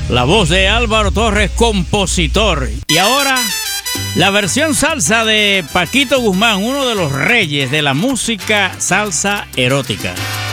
La voz de Álvaro Torres, compositor. Y ahora, la versión salsa de Paquito Guzmán, uno de los reyes de la música salsa erótica.